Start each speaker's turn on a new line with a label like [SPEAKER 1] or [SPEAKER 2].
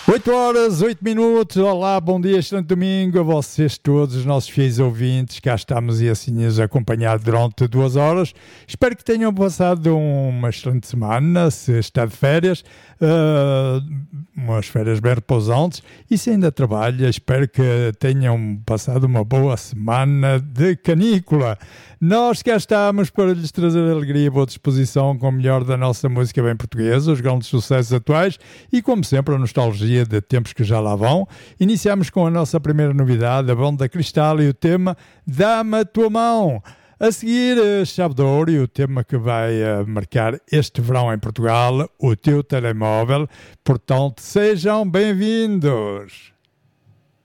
[SPEAKER 1] 8 horas, 8 minutos, olá, bom dia, excelente domingo a vocês todos, os nossos fiéis ouvintes, cá estamos e assim nos acompanhar durante 2 horas. Espero que tenham passado uma excelente semana, se está de férias, umas férias bem repousantes, e se ainda trabalha, espero que tenham passado uma boa semana de canícula. Nós cá estamos para lhes trazer alegria e boa disposição com o melhor da nossa música bem portuguesa, os grandes sucessos atuais e, como sempre, a nostalgia de tempos que já lá vão. Iniciamos com a nossa primeira novidade, a banda Cristal e o tema Dá-me a Tua Mão. A seguir, Chave de Ouro e o tema que vai marcar este verão em Portugal, o teu telemóvel. Portanto, sejam bem-vindos!